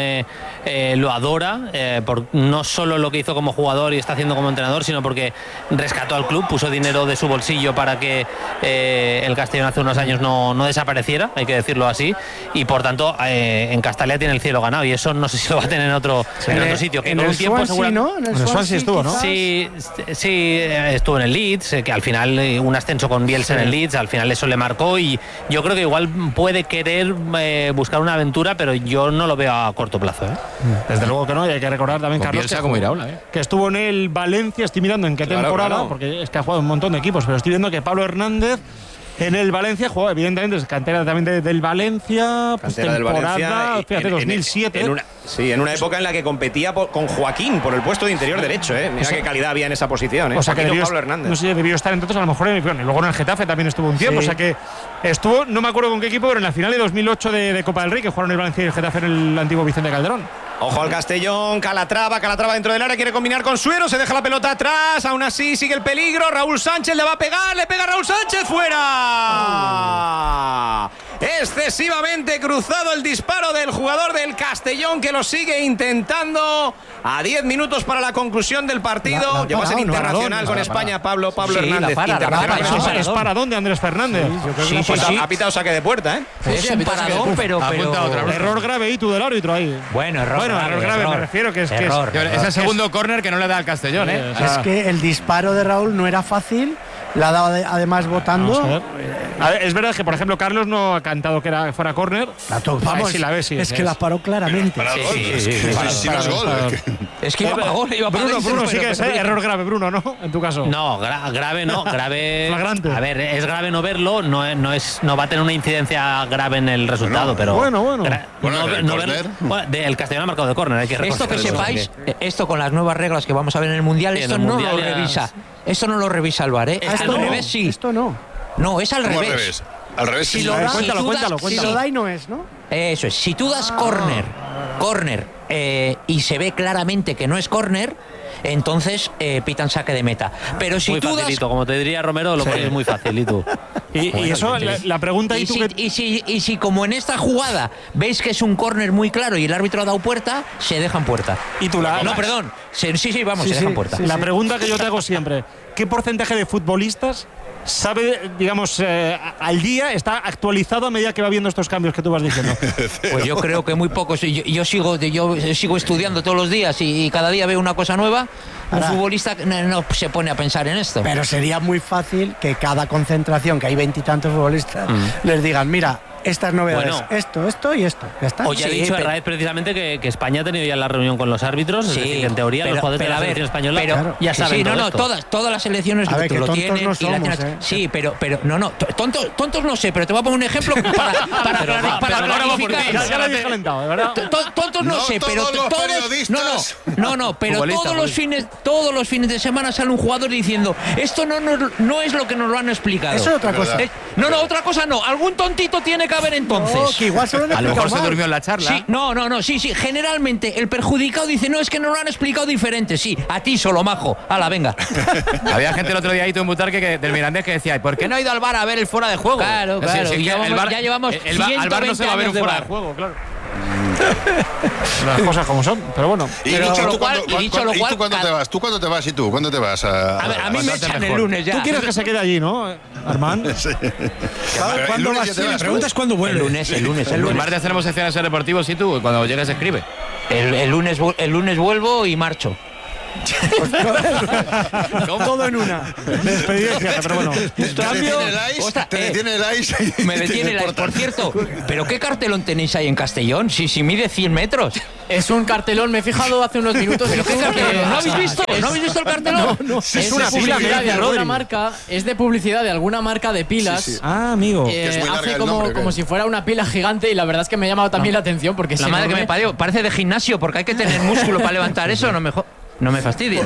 lo adora, por no solo lo que hizo como jugador y está haciendo como entrenador, sino porque rescató al club, puso dinero de su bolsillo para que el Castellón hace unos años no desapareciera, hay que decirlo así, y por tanto en Castalia tiene el cielo ganado, y eso no sé si lo va a tener en otro sitio. Que en un el tiempo Swansea, ¿no? En el Swansea estuvo, ¿no? Sí, estuvo en el Leeds, que al final un ascenso con Bielsa en el Leeds, al final eso le marcó, y yo creo que igual puede querer buscar una aventura, pero yo no lo veo a corto plazo, ¿eh? Desde luego que no, y hay que recordar también, con Carlos, como Iraola, que estuvo en el Valencia. Estoy mirando en qué temporada, porque es que ha jugado un montón de equipos, pero estoy viendo que Pablo Hernández en el Valencia jugó, evidentemente, es cantera también del Valencia, pues cantera del Valencia, fíjate, 2007. En una época en la que competía con Joaquín por el puesto de interior derecho, ¿eh? Mira qué calidad había en esa posición, ¿eh? O sea, que Pablo Hernández. No sé, debió estar entonces a lo mejor y luego en el Getafe también estuvo un tiempo, o sea que estuvo, no me acuerdo con qué equipo, pero en la final de 2008 de Copa del Rey, que jugaron el Valencia y el Getafe en el antiguo Vicente Calderón. Ojo al Castellón, Calatrava dentro del área, quiere combinar con Suero, se deja la pelota atrás, aún así sigue el peligro, Raúl Sánchez le va a pegar, le pega Raúl Sánchez, fuera. Excesivamente cruzado el disparo del jugador del Castellón, que lo sigue intentando a 10 minutos para la conclusión del partido. Llegó a ser internacional con España, Pablo Hernández. Es paradón de Andrés Fernández. Ha pitado saque de puerta, ¿eh? Es un paradón, pero error grave y tú del árbitro ahí. Bueno, error grave, me refiero, que es el segundo córner que no le da al Castellón, ¿eh? Es que el disparo de Raúl no era fácil, la ha dado además votando. A ver, es verdad que, por ejemplo, Carlos no ha cantado que fuera córner. Vamos, es que la paró claramente. Si no es gol. Es que iba para gol, Bruno, sí que es error grave, Bruno, ¿no? En tu caso. No, grave no, grave. Flagrante. A ver, es grave no verlo, no va a tener una incidencia grave en el resultado, pero. Bueno. El Castellón ha marcado de córner, hay que reconocerlo. Esto que sepáis, esto con las nuevas reglas que vamos a ver en el Mundial, esto no lo revisa. Esto no lo revisa el VAR, ¿eh? Al revés, sí. Esto no. No, es al revés. Al revés, si sí. Cuéntalo. Si lo da y no es, ¿no? Eso es. Si tú das córner y se ve claramente que no es córner, entonces pitan saque de meta. Pero si muy tú facilito, como te diría Romero, lo pones muy facilito. Y eso, la pregunta... Y si como en esta jugada veis que es un córner muy claro y el árbitro ha dado puerta, se dejan puerta. Y tú No, perdón. Se dejan puerta. La pregunta que yo te hago siempre, ¿qué porcentaje de futbolistas sabe, digamos, al día, está actualizado a medida que va viendo estos cambios que tú vas diciendo? Pues yo creo que muy pocos. Yo sigo estudiando todos los días y cada día veo una cosa nueva. Un futbolista no se pone a pensar en esto. Pero sería muy fácil que cada concentración, que hay 20 y tantos futbolistas, les digan, mira, estas novedades, esto y esto. ¿Ya está? Hoy ha dicho Herráez precisamente que España ha tenido ya la reunión con los árbitros, es decir, en teoría los jugadores de la selección española ya saben todas las selecciones lo tienen. No somos, sí, pero no, tontos no sé, pero te voy a poner un ejemplo para clarificar. Tontos no sé, pero todos pero todos los fines de semana sale un jugador diciendo, esto no es lo que nos lo han explicado. Eso es otra cosa. Otra cosa no. Algún tontito tiene que que haber entonces? Que igual a lo mejor se durmió en la charla. Sí, no, sí. Generalmente el perjudicado dice, no, es que no lo han explicado diferente. Sí, a ti solo, majo. Hala, venga. Había gente el otro día ahí en Butarque del Mirandés que decía, ¿por qué no ha ido al bar a ver el fuera de juego? Claro. Ya llevamos al bar no se va a ver un fuera de juego, claro. Las cosas como son, pero bueno. ¿Tú cuándo te vas? ¿Tú cuándo te vas? ¿Y tú cuándo te vas? A mí me echan el lunes ya. Tú quieres que se quede allí, ¿no, Armand? Sí. ¿Cuándo vas? La pregunta es cuándo vuelves. El lunes. El martes tenemos secciones deportivos y tú, cuando llegues, escribe. El lunes vuelvo y marcho. Todo en una. Pero bueno. Te detiene el ice. Me detiene el ice. Por cierto, ¿pero qué cartelón tenéis ahí en Castellón? Si mide 100 metros. Es un cartelón, me he fijado hace unos minutos. ¿Pero qué cartelón? ¿No habéis visto? ¿No habéis visto el cartelón? No. Es una publicidad de alguna marca. Es de publicidad de alguna marca de pilas. Sí. Ah, amigo. Hace como si fuera una pila gigante y la verdad es que me ha llamado también la atención porque la madre que me parió, parece de gimnasio porque hay que tener músculo para levantar eso, no me fastidie.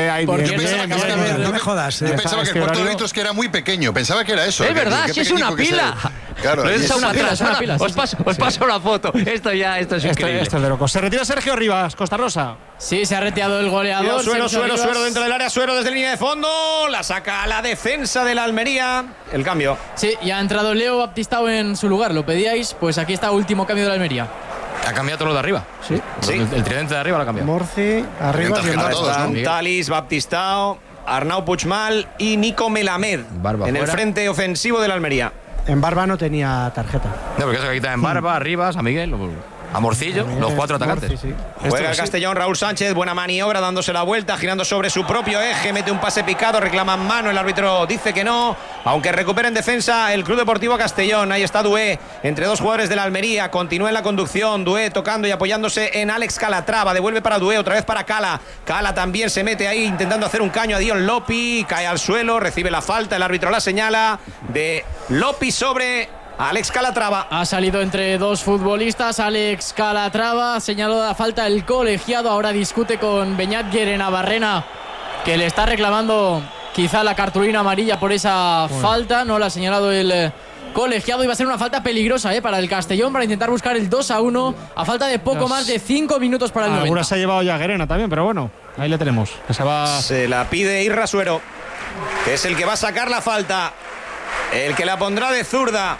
No me jodas. Yo pensaba que el Puerto de Ritos que era muy pequeño. Pensaba que era eso. Es verdad, si es una pila. Claro, es una pila. Os paso la foto. Esto es increíble. Esto es de locos. Se retira Sergio Rivas, Costa Rosa. Sí, se ha retirado el goleador. Suero dentro del área. Suero desde la línea de fondo. La saca a la defensa de la Almería. El cambio. Sí, y ha entrado Leo Baptistao en su lugar. Lo pedíais, pues aquí está último cambio de la Almería. Ha cambiado todo lo de arriba. Sí. El tridente de arriba lo ha cambiado. Morci, arriba y Talis, Baptistao, Arnau Puigmal y Nico Melamed en el frente ofensivo de la Almería. En Barba no tenía tarjeta. No, porque eso que quita en Barba, arriba, San Miguel, a Morcillo, los 4 atacantes. Morci, sí. Juega el Castellón, Raúl Sánchez, buena maniobra, dándose la vuelta, girando sobre su propio eje, mete un pase picado, reclama mano, el árbitro dice que no, aunque recupera en defensa el Club Deportivo Castellón. Ahí está Dué, entre dos jugadores de la Almería, continúa en la conducción, Dué tocando y apoyándose en Alex Calatrava, devuelve para Dué, otra vez para Cala también se mete ahí intentando hacer un caño a Dion Lopi, cae al suelo, recibe la falta, el árbitro la señala de Lopi sobre Alex Calatrava. Ha salido entre dos futbolistas. Alex Calatrava señaló la falta el colegiado. Ahora discute con Beñat Guerenabarrena, que le está reclamando quizá la cartulina amarilla por esa falta. No la ha señalado el colegiado. Iba a ser una falta peligrosa para el Castellón, para intentar buscar el 2-1 a falta de poco más de 5 minutos para el 90. Alguna se ha llevado ya Guerena también, pero bueno, ahí le tenemos. Se la pide Irra Suero, que es el que va a sacar la falta, el que la pondrá de zurda.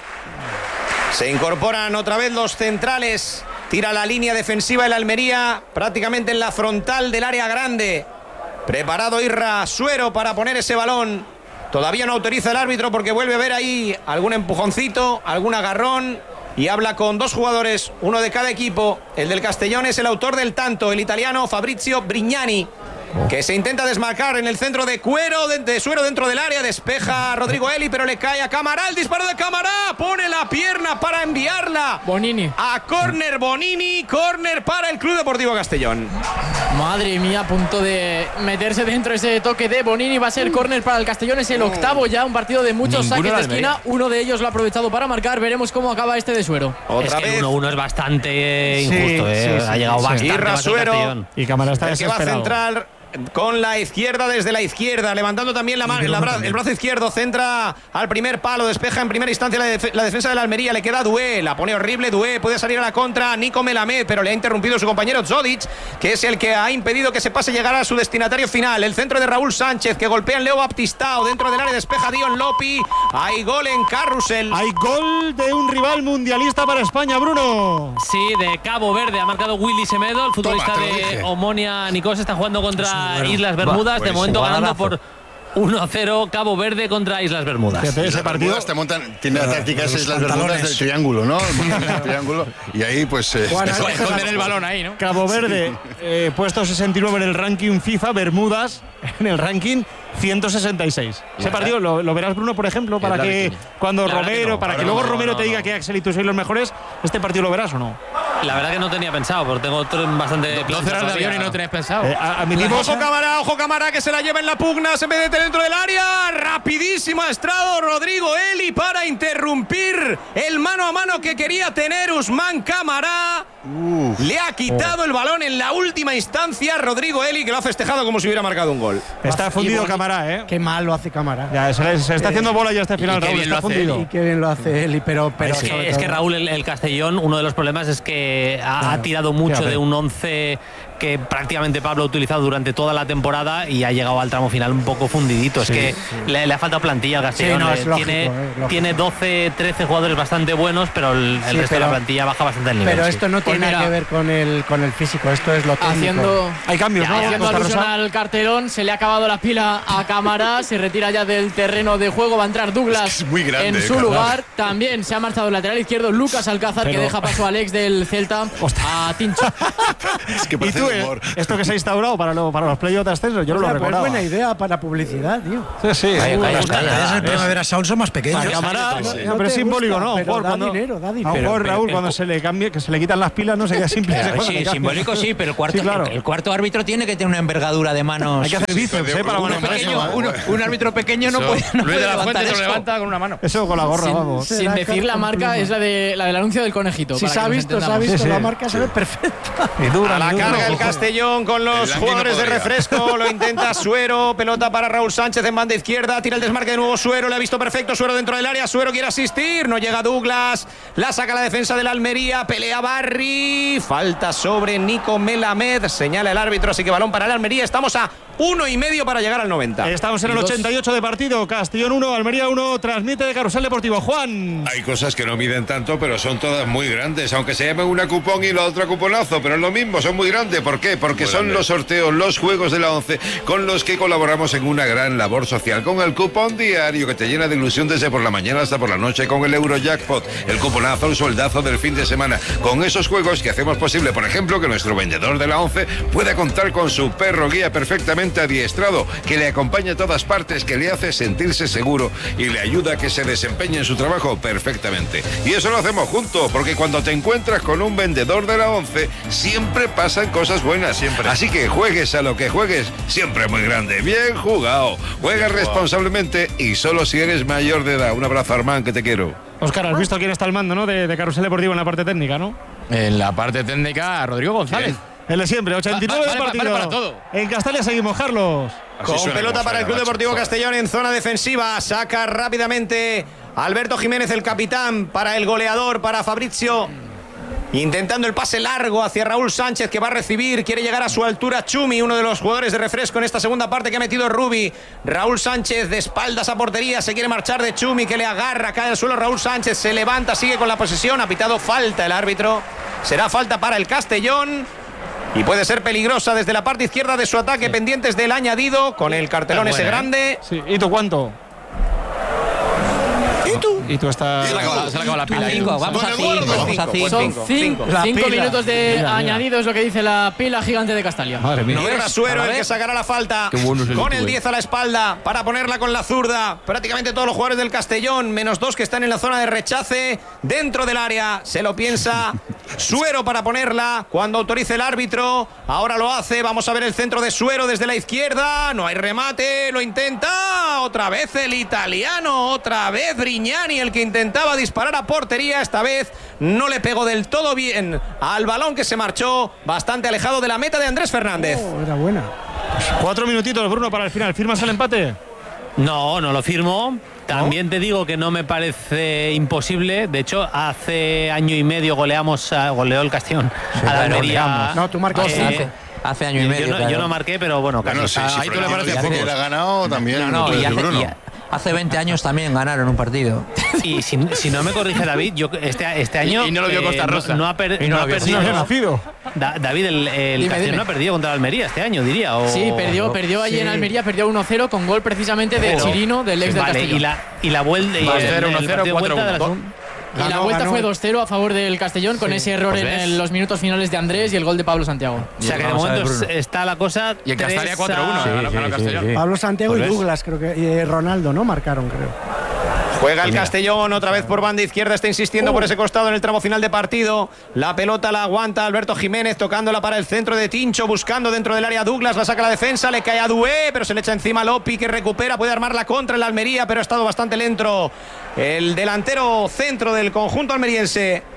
Se incorporan otra vez los centrales. Tira la línea defensiva el Almería prácticamente en la frontal del área grande. Preparado Irra Suero para poner ese balón. Todavía no autoriza el árbitro porque vuelve a ver ahí algún empujoncito, algún agarrón. Y habla con dos jugadores, uno de cada equipo. El del Castellón es el autor del tanto, el italiano Fabrizio Brignani, que se intenta desmarcar en el centro de Suero dentro del área. Despeja a Rodrigo Eli, pero le cae a Camará. El disparo de Camará, pone la pierna para enviarla Bonini a córner. Bonini, córner para el Club Deportivo Castellón. Madre mía, a punto de meterse dentro ese toque de Bonini. Va a ser córner para el Castellón. Es el octavo ya, un partido de muchos saques de esquina. Uno de ellos lo ha aprovechado para marcar. Veremos cómo acaba este de Suero. Otra vez. El 1-1 es bastante injusto. Ha llegado bastante. Irra Suero, y Camará está el que va a centrar con la izquierda, desde la izquierda, levantando también el brazo izquierdo, centra al primer palo, despeja en primera instancia la defensa de la Almería, le queda Dué, la pone horrible Dué, puede salir a la contra Nico Melamed, pero le ha interrumpido su compañero Zodic, que es el que ha impedido que se pase llegar a su destinatario final. El centro de Raúl Sánchez, que golpea en Leo Baptistao, dentro del área despeja Dion Lopi. Hay gol en Carrusel. Hay gol de un rival mundialista para España, Bruno. Sí, de Cabo Verde, ha marcado Willy Semedo, el futbolista de Omonia Nicos, está jugando contra Islas Bermudas, de momento ganando por 1-0 Cabo Verde contra Islas Bermudas. Ese partido tiene la táctica Islas Bermudas del triángulo, ¿no? El triángulo, y ahí pues esconden el balón ahí, ¿no? Cabo Verde puesto 69 en el ranking FIFA, Bermudas en el ranking 166. Ese partido lo verás, Bruno, por ejemplo, para que cuando Romero, para que luego Romero te diga que Axel y tú sois los mejores, ¿este partido lo verás o no? La verdad que no tenía pensado, porque tengo bastante... 12 horas de avión y no tenéis pensado. Ojo Camará, que se la lleva en la pugna, se mete dentro del área. Rapidísimo ha estrado Rodrigo Eli para interrumpir el mano a mano que quería tener Usman Camará. Le ha quitado el balón en la última instancia Rodrigo Eli, que lo ha festejado como si hubiera marcado un gol. Está fundido Camará, ¿eh? Qué mal lo hace Camará. Ya, se está haciendo bola ya este final, Raúl. Está fundido. Y qué bien lo hace Eli, pero es que Raúl, el Castellón, uno de los problemas es que ha tirado mucho de un 11 que prácticamente Pablo ha utilizado durante toda la temporada y ha llegado al tramo final un poco fundidito. Es que le ha faltado plantilla al Castellón. Tiene 12, 13 jugadores bastante buenos, pero el resto de la plantilla baja bastante el nivel. Pero esto no tiene nada que ver con el físico, esto es lo técnico. Hay cambios, ¿no? Haciendo alusión al cartelón, se le ha acabado la pila a Camará, se retira ya del terreno de juego, va a entrar Douglas en su lugar. También se ha marchado el lateral izquierdo Lucas Alcázar, que deja paso al ex del Celta, a Tincho. Es que parece humor. Esto que se ha instaurado para los playoffs de ascenso, yo no lo recordaba. Es buena idea para publicidad, tío. Sí. Las pantallas de Primavera Sound son más pequeñas. Camará, pero es simbólico, ¿no? Da dinero. Raúl, cuando se le cambie, que se le quitan las pilas, no sería simple. Sí, simbólico sí, pero el cuarto árbitro tiene que tener una envergadura de manos. Hay que hacer bíceps, para un árbitro pequeño no puede Luis de la Fuente levantar se lo levanta con una mano. Eso con la gorra, vamos. Sin decir la marca, es la del anuncio del conejito. Si se ha visto, la marca se ve perfecta. A la carga el Castellón con los jugadores de refresco, lo intenta Suero, pelota para Raúl Sánchez en banda izquierda, tira el desmarque de nuevo Suero, le ha visto perfecto Suero dentro del área, Suero quiere asistir, no llega Douglas, la saca la defensa del Almería, pelea Barry, falta sobre Nico Melamed, señala el árbitro, así que balón para el Almería, estamos a 1,5 para llegar al 90. Estamos en el 88 de partido, Castellón 1, Almería 1, transmite de Carrusel Deportivo. Juan. Hay cosas que no miden tanto, pero son todas muy grandes, aunque se llamen una cupón y la otra cuponazo, pero es lo mismo, son muy grandes. ¿Por qué? Porque son los sorteos, los juegos de la 11 con los que colaboramos en una gran labor social, con el cupón diario que te llena de ilusión desde por la mañana hasta por la noche, con el Eurojackpot, el cuponazo, el sueldazo del fin de semana, con esos juegos que hacemos posible, por ejemplo, que nuestro vendedor de la 11 pueda contar con su perro guía perfectamente adiestrado, que le acompaña a todas partes, que le hace sentirse seguro y le ayuda a que se desempeñe en su trabajo perfectamente. Y eso lo hacemos juntos, porque cuando te encuentras con un vendedor de la 11, siempre pasan cosas buenas, siempre. Así que juegues a lo que juegues, siempre muy grande. Bien jugado. Juega responsablemente y solo si eres mayor de edad. Un abrazo, Armán, que te quiero. Óscar, has visto quién está al mando, ¿no? De Carrusel Deportivo en la parte técnica, ¿no? En la parte técnica, Rodrigo González. El de siempre, 89 de partido. Vale para todo. En Castalia seguimos, Carlos. Con pelota para el Club Deportivo Castellón en zona defensiva. Saca rápidamente Alberto Jiménez, el capitán, para el goleador, para Fabrizio. Intentando el pase largo hacia Raúl Sánchez, que va a recibir, quiere llegar a su altura Chumi, uno de los jugadores de refresco en esta segunda parte que ha metido Rubi. Raúl Sánchez de espaldas a portería, se quiere marchar de Chumi, que le agarra, cae al suelo Raúl Sánchez, se levanta, sigue con la posesión, ha pitado falta el árbitro. Será falta para el Castellón y puede ser peligrosa desde la parte izquierda de su ataque, pendientes del añadido, con el cartelón ese grande. Sí. ¿Y tú cuánto? Y tú estás. Se le acaba la pila. Vamos a 5. Son 5 minutos de añadido, es lo que dice la pila gigante de Castalia. Madre mía. Tierra Suero, el que sacará la falta. Con el 10 a la espalda para ponerla con la zurda. Prácticamente todos los jugadores del Castellón, menos 2 que están en la zona de rechace. Dentro del área, se lo piensa Suero para ponerla cuando autorice el árbitro. Ahora lo hace. Vamos a ver el centro de Suero desde la izquierda. No hay remate, lo intenta. Otra vez el italiano, otra vez Brignani, el que intentaba disparar a portería. Esta vez no le pegó del todo bien al balón, que se marchó bastante alejado de la meta de Andrés Fernández. Era buena. 4 minutitos, Bruno, para el final. ¿Firmas el empate? No lo firmo. También te digo que no me parece imposible. De hecho, hace año y medio goleó el Castellón a la Almería. No, tú marcas hace año y medio. Yo no marqué, pero bueno, casi. Sí, ahí tú le pareces que él ha ganado también. Hace 20 años también ganaron un partido. Y si no me corrige David, yo este año. Y no lo vio Costa Rosa. No ha perdido. David, el Castellón no ha perdido contra la Almería este año, diría. Sí, perdió allí en Almería, perdió 1-0 con gol precisamente de Chirino, del ex del Castellón. Y la vuelta. 1-0, 4-1. Y la vuelta fue 2-0 a favor del Castellón, con ese error en los minutos finales de Andrés y el gol de Pablo Santiago. O sea que de momento está la cosa. Y en Castalia 4-1. Pablo Santiago y Douglas, creo que. Y Ronaldo, ¿no? Marcaron, creo. Juega el Castellón otra vez por banda izquierda, está insistiendo por ese costado en el tramo final de partido. La pelota la aguanta Alberto Jiménez, tocándola para el centro de Tincho, buscando dentro del área Douglas, la saca la defensa, le cae a Dué, pero se le echa encima a Lopi, que recupera, puede armar la contra en la Almería, pero ha estado bastante lento el delantero centro del conjunto almeriense.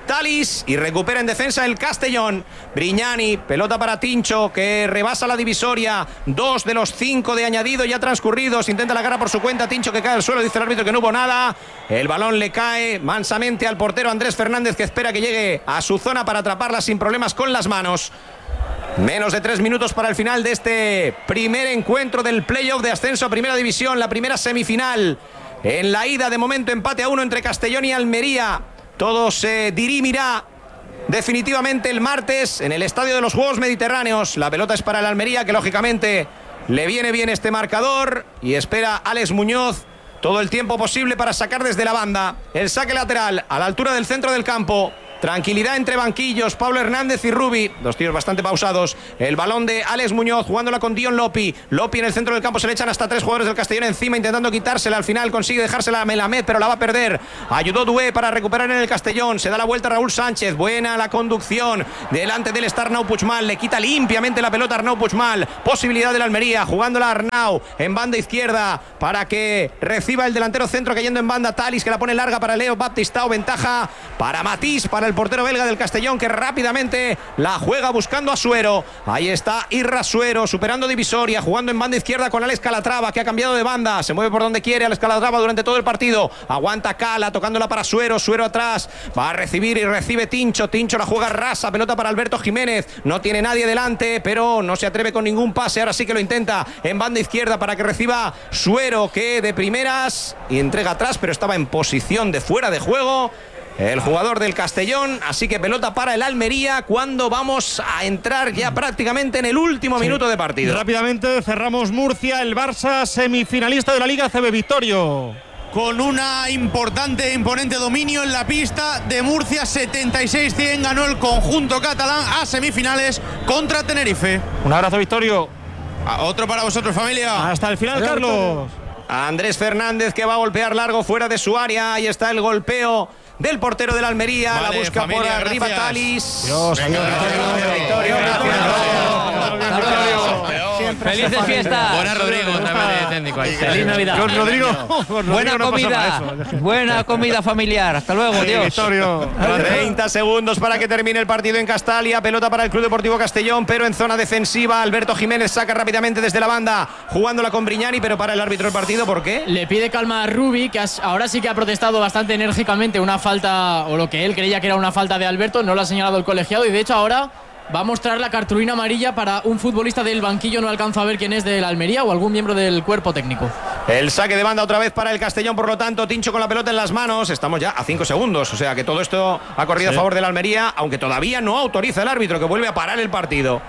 Talis y recupera en defensa el Castellón. Brignani, pelota para Tincho, que rebasa la divisoria. 2 de los 5 de añadido ya transcurridos. Intenta la cara por su cuenta. Tincho que cae al suelo, dice el árbitro que no hubo nada. El balón le cae mansamente al portero Andrés Fernández, que espera que llegue a su zona para atraparla sin problemas con las manos. Menos de 3 minutos para el final de este primer encuentro del playoff de ascenso a Primera División, la primera semifinal. En la ida, de momento, empate a 1 entre Castellón y Almería. Todo se dirimirá definitivamente el martes en el Estadio de los Juegos Mediterráneos. La pelota es para el Almería, que lógicamente le viene bien este marcador, y espera Alex Muñoz todo el tiempo posible para sacar desde la banda. El saque lateral a la altura del centro del campo. Tranquilidad entre banquillos, Pablo Hernández y Rubi, 2 tiros bastante pausados. El balón de Alex Muñoz jugándola con Dion Lopi. Lopi en el centro del campo, se le echan hasta 3 jugadores del Castellón encima, intentando quitársela. Al final consigue dejársela a Melamed, pero la va a perder. Ayudó Dué para recuperar en el Castellón. Se da la vuelta Raúl Sánchez. Buena la conducción. Delante del está Arnau Puigmal. Le quita limpiamente la pelota Arnau Puigmal. Posibilidad de la Almería, jugándola a Arnau en banda izquierda para que reciba el delantero centro, cayendo en banda Talis, que la pone larga para Leo Baptistao. Ventaja para Matís, para el portero belga del Castellón, que rápidamente la juega buscando a Suero. Ahí está Irra Suero, superando divisoria, jugando en banda izquierda con Alex Calatrava, que ha cambiado de banda, se mueve por donde quiere Alex Calatrava durante todo el partido. Aguanta Cala, tocándola para Suero. Suero atrás, va a recibir y recibe Tincho. Tincho la juega rasa, pelota para Alberto Jiménez. No tiene nadie delante, pero no se atreve con ningún pase. Ahora sí que lo intenta en banda izquierda para que reciba Suero, que de primeras y entrega atrás, pero estaba en posición de fuera de juego el jugador del Castellón. Así que pelota para el Almería, cuando vamos a entrar ya prácticamente en el último minuto de partido. Rápidamente cerramos Murcia, el Barça semifinalista de la Liga CB. Victorio. Con una importante e imponente dominio en la pista de Murcia, 76-100 ganó el conjunto catalán a semifinales contra Tenerife. Un abrazo, Victorio. Otro para vosotros, familia. Hasta el final, Carlos. Andrés Fernández, que va a golpear largo fuera de su área. Ahí está el golpeo del portero de la Almería. Vale, la busca familia, por arriba, gracias. Talis. Dios, Felices fiestas. Buena Rodrigo, también de técnico ahí. Feliz Navidad. Con Rodrigo. Buena comida. Buena comida familiar. Hasta luego, Dios. 30 segundos para que termine el partido en Castalia. Pelota para el Club Deportivo Castellón, pero en zona defensiva. Alberto Jiménez saca rápidamente desde la banda, jugándola con Brignani, pero para el árbitro del partido. ¿Por qué? Le pide calma a Rubi, que ahora sí que ha protestado bastante enérgicamente una falta, o lo que él creía que era una falta de Alberto. No lo ha señalado el colegiado, y de hecho ahora va a mostrar la cartulina amarilla para un futbolista del banquillo. No alcanzo a ver quién es, del Almería o algún miembro del cuerpo técnico. El saque de banda otra vez para el Castellón, por lo tanto, Tincho con la pelota en las manos. Estamos ya a 5 segundos, o sea que todo esto ha corrido a favor del Almería, aunque todavía no autoriza el árbitro, que vuelve a parar el partido.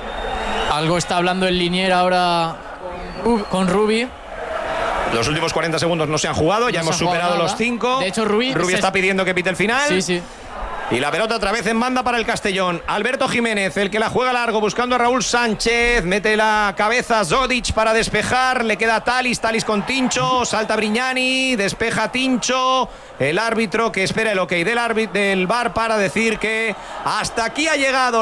Algo está hablando el Linier ahora con Rubi. Los últimos 40 segundos no se han jugado, ya hemos superado los 5. De hecho, Rubi está pidiendo que pite el final. Sí. Y la pelota otra vez en banda para el Castellón. Alberto Jiménez, el que la juega largo, buscando a Raúl Sánchez. Mete la cabeza Zodic para despejar. Le queda Talis con Tincho. Salta Brignani, despeja Tincho. El árbitro que espera el ok del VAR para decir que hasta aquí ha llegado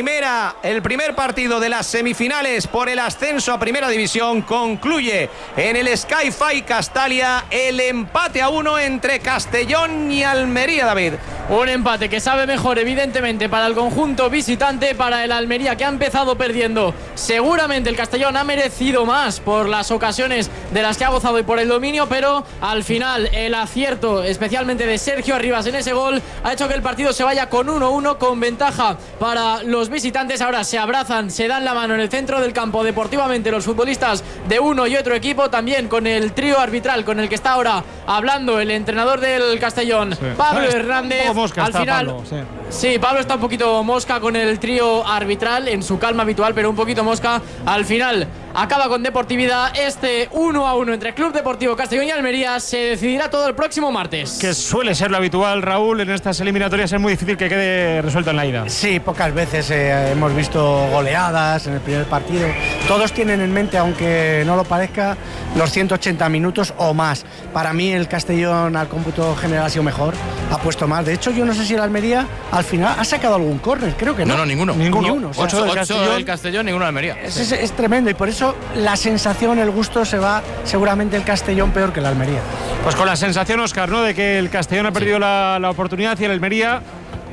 el primer partido de las semifinales por el ascenso a Primera División. Concluye en el Sky-Fi Castalia el empate a 1 entre Castellón y Almería, David. Un empate que sabe mejor, evidentemente, para el conjunto visitante, para el Almería, que ha empezado perdiendo. Seguramente el Castellón ha merecido más por las ocasiones de las que ha gozado y por el dominio, pero al final el acierto, especialmente de Sergio Arribas en ese gol, ha hecho que el partido se vaya con 1-1, con ventaja para los visitantes. Ahora se abrazan, se dan la mano en el centro del campo deportivamente los futbolistas de uno y otro equipo, también con el trío arbitral con el que está ahora hablando el entrenador del Castellón, Pablo Hernández. Al final, Pablo, sí, Pablo está un poquito mosca con el trío arbitral, en su calma habitual, pero un poquito mosca. Al final acaba con deportividad. Este 1-1 entre Club Deportivo Castellón y Almería se decidirá todo el próximo martes. Que suele ser lo habitual, Raúl, en estas eliminatorias es muy difícil que quede resuelto en la ida. Sí, pocas veces hemos visto goleadas en el primer partido. Todos tienen en mente, aunque no lo parezca, los 180 minutos o más. Para mí el Castellón al cómputo general ha sido mejor, ha puesto más. De hecho, yo no sé si el Almería al final ha sacado algún córner, creo que no. No, ninguno. O sea, 8 del Castellón, ninguno del Almería. Es tremendo, y por eso la sensación, el gusto se va seguramente el Castellón peor que el Almería. Pues con la sensación, Óscar, ¿no?, de que el Castellón ha perdido la oportunidad y el Almería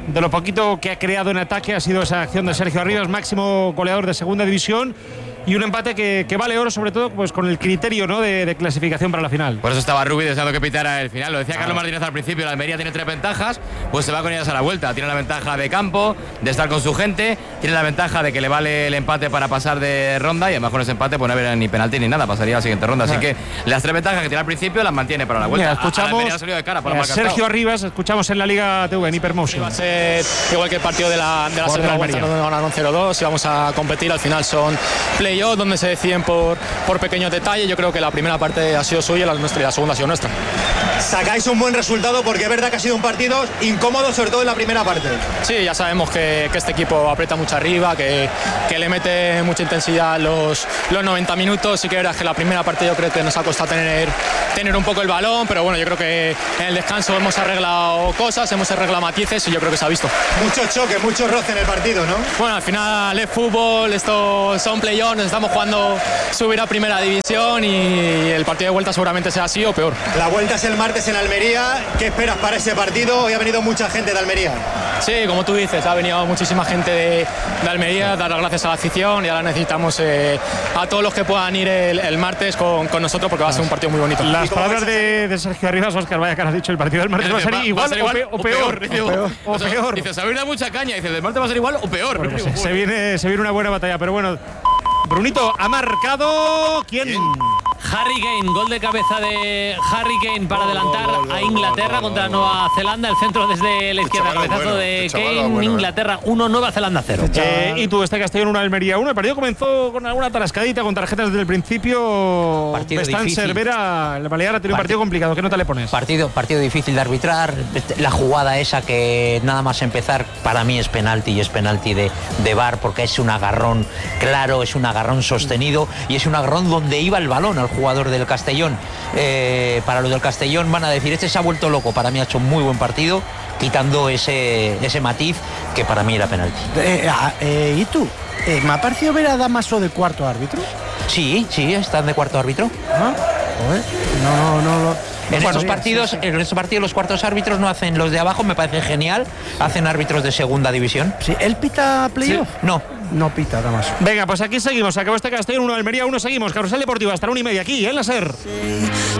de lo poquito que ha creado en ataque ha sido esa acción de Sergio Arribas, máximo goleador de segunda división. Y un empate que vale oro, sobre todo pues con el criterio, ¿no?, de clasificación para la final. Por eso estaba Rubi deseando que pitara el final. Lo decía Carlos Martínez al principio, la Almería tiene 3 ventajas, pues se va con ellas a la vuelta. Tiene la ventaja de campo, de estar con su gente, tiene la ventaja de que le vale el empate para pasar de ronda, y además con ese empate pues no habrá ni penalti ni nada, pasaría a la siguiente ronda. Así que las 3 ventajas que tiene al principio las mantiene para la vuelta. Mira, escuchamos a Sergio Arribas, escuchamos en la Liga TV, en Hypermotion. Va a ser igual que el partido de la segunda vuelta, donde ganaron 0-2 y vamos a competir. Al final son play-off donde se deciden por pequeños detalles. Yo creo que la primera parte ha sido suya y la segunda ha sido nuestra. Sacáis un buen resultado porque es verdad que ha sido un partido incómodo, sobre todo en la primera parte. Sí, ya sabemos que este equipo aprieta mucho arriba, que le mete mucha intensidad los 90 minutos. Sí que es verdad que la primera parte yo creo que nos ha costado tener un poco el balón, pero bueno, yo creo que en el descanso hemos arreglado cosas, hemos arreglado matices y yo creo que se ha visto. Mucho choque, mucho roce en el partido, ¿no? Bueno, al final es fútbol, esto son play-offs, nos estamos jugando subir a primera división y el partido de vuelta seguramente sea así o peor. La vuelta es el martes en Almería. ¿Qué esperas para ese partido? Hoy ha venido mucha gente de Almería. Sí, como tú dices, ha venido muchísima gente de Almería, dar las gracias a la afición y ahora necesitamos a todos los que puedan ir el martes con nosotros porque va a ser un partido muy bonito. Las palabras de Sergio Arribas, Óscar, vaya que has dicho, el partido del martes va a ser igual o peor. Dice, se da mucha caña, dice, el martes va a ser igual o peor. Bueno, pues se viene una buena batalla, pero bueno. Brunito, ha marcado ¿quién? Harry Kane, gol de cabeza de Harry Kane para adelantar a Inglaterra contra Nueva Zelanda. El centro desde la izquierda, cabezazo de Kane. Inglaterra 1, Nueva Zelanda 0. Y tú, Castellón 1, Almería 1. El partido comenzó con alguna tarascadita, con tarjetas desde el principio. Partido Bestán difícil. Cervera, el Balear ha tenido un partido complicado. ¿Qué nota le pones? Partido difícil de arbitrar. La jugada esa que nada más empezar, para mí es penalti, y es penalti de VAR, porque es un agarrón claro, es un agarrón sostenido y es un agarrón donde iba el balón al jugador del Castellón. Para los del Castellón van a decir, este se ha vuelto loco. Para mí ha hecho un muy buen partido, quitando ese matiz que para mí era penalti. ¿Y tú? ¿Me ha parecido ver a Damaso de cuarto árbitro? Sí, están de cuarto árbitro. No. En estos partidos los cuartos árbitros no hacen los de abajo, me parece genial. Hacen árbitros de segunda división. Sí, ¿él pita playoff? Sí. No pita, Damaso. Venga, pues aquí seguimos. Acabó este Castellón 1, Almería 1. Seguimos. Carrusel Deportivo hasta la 1:30 aquí en la SER.